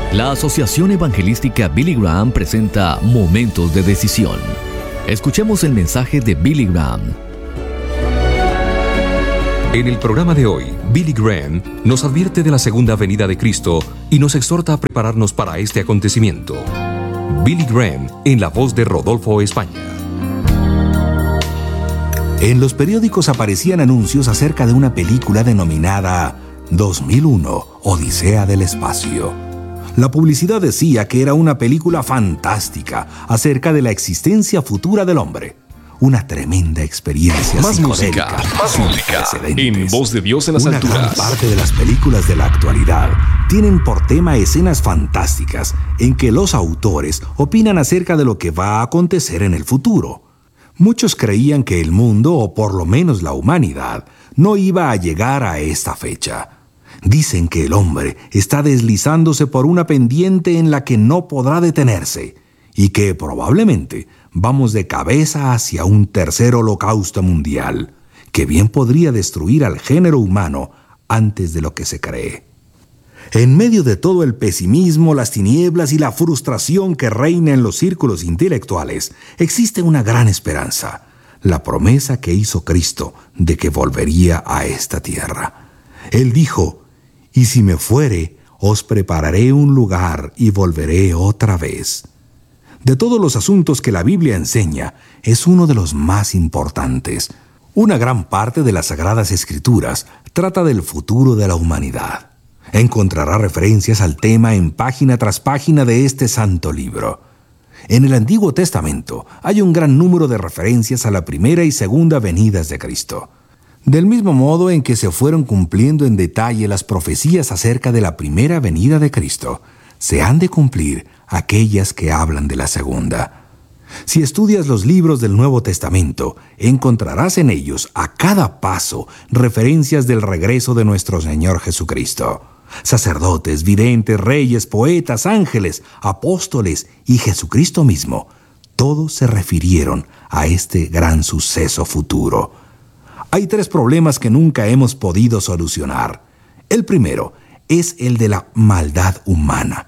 La Asociación Evangelística Billy Graham presenta Momentos de Decisión. Escuchemos el mensaje de Billy Graham. En el programa de hoy, Billy Graham nos advierte de la segunda venida de Cristo y nos exhorta a prepararnos para este acontecimiento. Billy Graham, en la voz de Rodolfo España. En los periódicos aparecían anuncios acerca de una película denominada 2001, Odisea del Espacio. La publicidad decía que era una película fantástica acerca de la existencia futura del hombre. Una tremenda experiencia Más psicodélica, música. En Voz de Dios en las Una gran alturas. parte de las películas de la actualidad tienen por tema escenas fantásticas en que los autores opinan acerca de lo que va a acontecer en el futuro. Muchos creían que el mundo, o por lo menos la humanidad, no iba a llegar a esta fecha. Dicen que el hombre está deslizándose por una pendiente en la que no podrá detenerse y que probablemente vamos de cabeza hacia un tercer holocausto mundial que bien podría destruir al género humano antes de lo que se cree. En medio de todo el pesimismo, las tinieblas y la frustración que reina en los círculos intelectuales, existe una gran esperanza, la promesa que hizo Cristo de que volvería a esta tierra. Él dijo: «Y si me fuere, os prepararé un lugar y volveré otra vez». De todos los asuntos que la Biblia enseña, es uno de los más importantes. Una gran parte de las Sagradas Escrituras trata del futuro de la humanidad. Encontrará referencias al tema en página tras página de este santo libro. En el Antiguo Testamento hay un gran número de referencias a la primera y segunda venidas de Cristo. Del mismo modo en que se fueron cumpliendo en detalle las profecías acerca de la primera venida de Cristo, se han de cumplir aquellas que hablan de la segunda. Si estudias los libros del Nuevo Testamento, encontrarás en ellos a cada paso referencias del regreso de nuestro Señor Jesucristo. Sacerdotes, videntes, reyes, poetas, ángeles, apóstoles y Jesucristo mismo, todos se refirieron a este gran suceso futuro. Hay 3 problemas que nunca hemos podido solucionar. El primero es el de la maldad humana.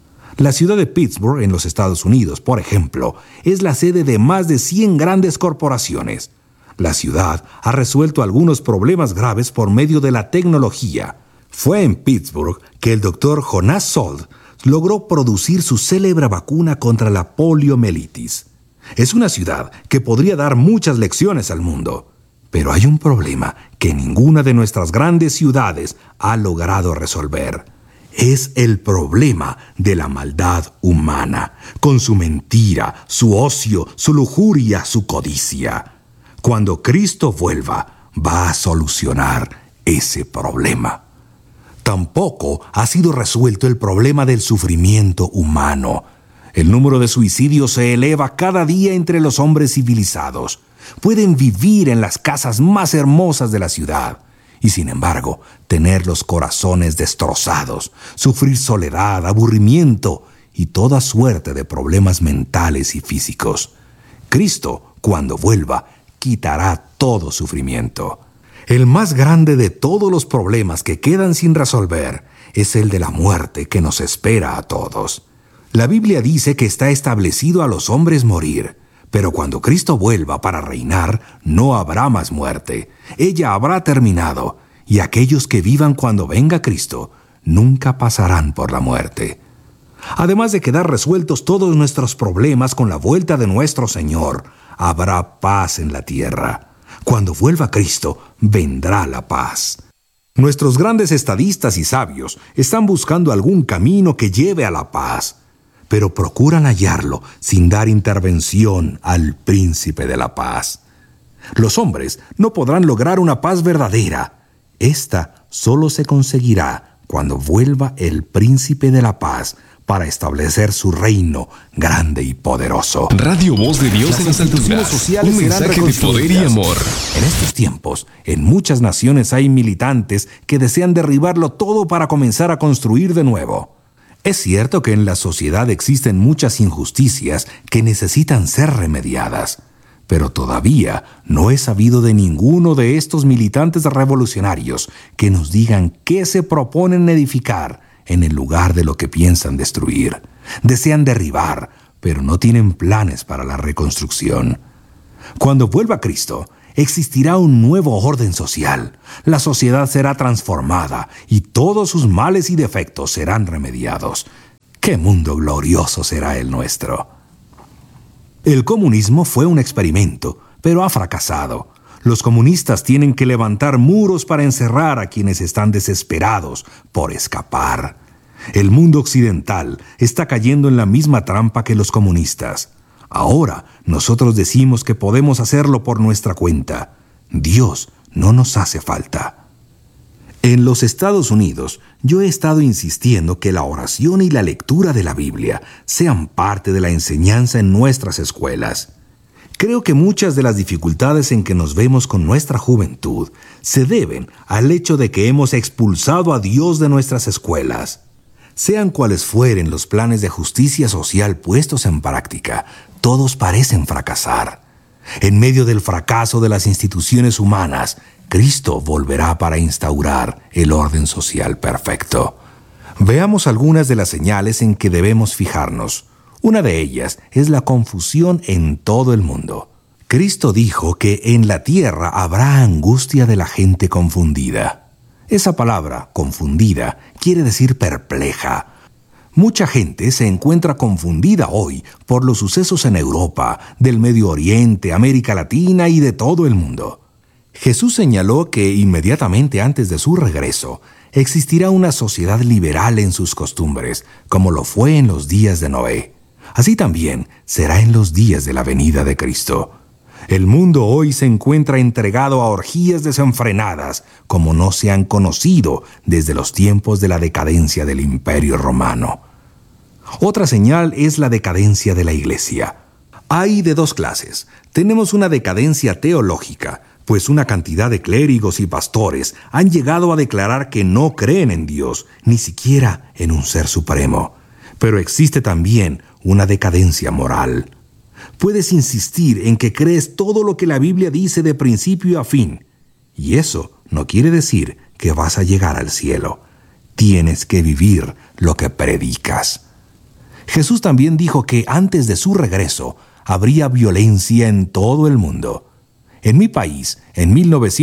La ciudad de Pittsburgh, en los Estados Unidos, por ejemplo, es la sede de más de 100 grandes corporaciones. La ciudad ha resuelto algunos problemas graves por medio de la tecnología. Fue en Pittsburgh que el doctor Jonas Salk logró producir su célebre vacuna contra la poliomielitis. Es una ciudad que podría dar muchas lecciones al mundo. Pero hay un problema que ninguna de nuestras grandes ciudades ha logrado resolver. Es el problema de la maldad humana, con su mentira, su ocio, su lujuria, su codicia. Cuando Cristo vuelva, va a solucionar ese problema. Tampoco ha sido resuelto el problema del sufrimiento humano. El número de suicidios se eleva cada día entre los hombres civilizados. Pueden vivir en las casas más hermosas de la ciudad y, sin embargo, tener los corazones destrozados, sufrir soledad, aburrimiento y toda suerte de problemas mentales y físicos. Cristo, cuando vuelva, quitará todo sufrimiento. El más grande de todos los problemas que quedan sin resolver es el de la muerte que nos espera a todos. La Biblia dice que está establecido a los hombres morir. Pero cuando Cristo vuelva para reinar, no habrá más muerte. Ella habrá terminado, y aquellos que vivan cuando venga Cristo nunca pasarán por la muerte. Además de quedar resueltos todos nuestros problemas con la vuelta de nuestro Señor, habrá paz en la tierra. Cuando vuelva Cristo, vendrá la paz. Nuestros grandes estadistas y sabios están buscando algún camino que lleve a la paz, pero procuran hallarlo sin dar intervención al príncipe de la paz. Los hombres no podrán lograr una paz verdadera. Esta solo se conseguirá cuando vuelva el príncipe de la paz para establecer su reino grande y poderoso. Radio Voz de Dios en las alturas. Sociales Un mensaje de poder y amor. En estos tiempos, en muchas naciones hay militantes que desean derribarlo todo para comenzar a construir de nuevo. Es cierto que en la sociedad existen muchas injusticias que necesitan ser remediadas, pero todavía no he sabido de ninguno de estos militantes revolucionarios que nos digan qué se proponen edificar en el lugar de lo que piensan destruir. Desean derribar, pero no tienen planes para la reconstrucción. Cuando vuelva Cristo, existirá un nuevo orden social. La sociedad será transformada y todos sus males y defectos serán remediados. ¡Qué mundo glorioso será el nuestro! El comunismo fue un experimento, pero ha fracasado. Los comunistas tienen que levantar muros para encerrar a quienes están desesperados por escapar. El mundo occidental está cayendo en la misma trampa que los comunistas. Ahora nosotros decimos que podemos hacerlo por nuestra cuenta. Dios no nos hace falta. En los Estados Unidos, yo he estado insistiendo que la oración y la lectura de la Biblia sean parte de la enseñanza en nuestras escuelas. Creo que muchas de las dificultades en que nos vemos con nuestra juventud se deben al hecho de que hemos expulsado a Dios de nuestras escuelas. Sean cuales fueren los planes de justicia social puestos en práctica, todos parecen fracasar. En medio del fracaso de las instituciones humanas, Cristo volverá para instaurar el orden social perfecto. Veamos algunas de las señales en que debemos fijarnos. Una de ellas es la confusión en todo el mundo. Cristo dijo que en la tierra habrá angustia de la gente confundida. Esa palabra, confundida, quiere decir perpleja. Mucha gente se encuentra confundida hoy por los sucesos en Europa, del Medio Oriente, América Latina y de todo el mundo. Jesús señaló que inmediatamente antes de su regreso, existirá una sociedad liberal en sus costumbres, como lo fue en los días de Noé. Así también será en los días de la venida de Cristo. El mundo hoy se encuentra entregado a orgías desenfrenadas, como no se han conocido desde los tiempos de la decadencia del Imperio Romano. Otra señal es la decadencia de la Iglesia. Hay de dos clases. Tenemos una decadencia teológica, pues una cantidad de clérigos y pastores han llegado a declarar que no creen en Dios, ni siquiera en un ser supremo. Pero existe también una decadencia moral. Puedes insistir en que crees todo lo que la Biblia dice de principio a fin, y eso no quiere decir que vas a llegar al cielo. Tienes que vivir lo que predicas. Jesús también dijo que antes de su regreso habría violencia en todo el mundo. En mi país, en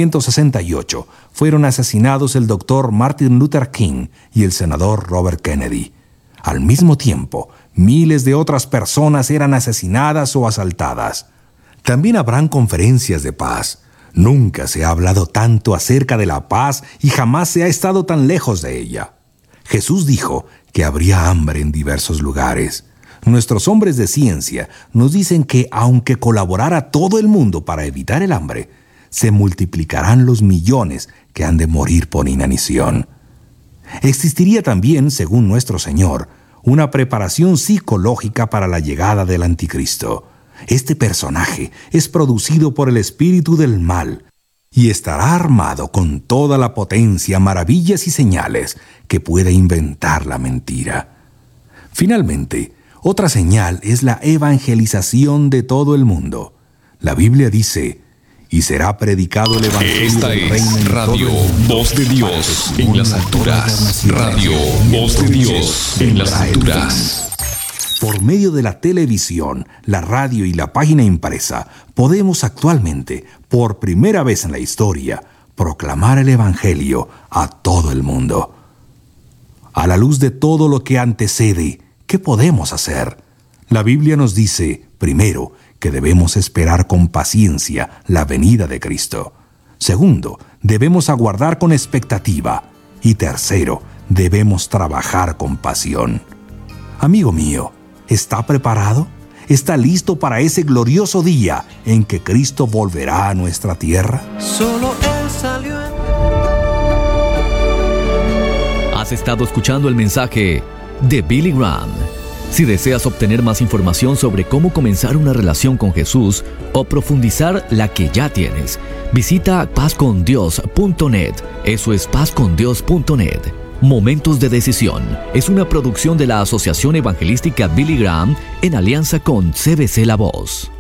1968, fueron asesinados el doctor Martin Luther King y el senador Robert Kennedy. Al mismo tiempo, miles de otras personas eran asesinadas o asaltadas. También habrán conferencias de paz. Nunca se ha hablado tanto acerca de la paz y jamás se ha estado tan lejos de ella. Jesús dijo que habría hambre en diversos lugares. Nuestros hombres de ciencia nos dicen que aunque colaborara todo el mundo para evitar el hambre, se multiplicarán los millones que han de morir por inanición. Existiría también, según nuestro Señor, una preparación psicológica para la llegada del Anticristo. Este personaje es producido por el espíritu del mal y estará armado con toda la potencia, maravillas y señales que pueda inventar la mentira. Finalmente, otra señal es la evangelización de todo el mundo. La Biblia dice: y será predicado el evangelio del reino en Radio Voz de Dios en las alturas. Radio Voz de Dios en las alturas. Por medio de la televisión, la radio y la página impresa, podemos actualmente, por primera vez en la historia, proclamar el evangelio a todo el mundo. A la luz de todo lo que antecede, ¿qué podemos hacer? La Biblia nos dice, primero, que debemos esperar con paciencia la venida de Cristo. Segundo, debemos aguardar con expectativa. Y tercero, debemos trabajar con pasión. Amigo mío, ¿está preparado? ¿Está listo para ese glorioso día en que Cristo volverá a nuestra tierra? Solo Él salió. Has estado escuchando el mensaje de Billy Graham. Si deseas obtener más información sobre cómo comenzar una relación con Jesús o profundizar la que ya tienes, visita pazcondios.net. Eso es pazcondios.net. Momentos de Decisión es una producción de la Asociación Evangelística Billy Graham en alianza con CBC La Voz.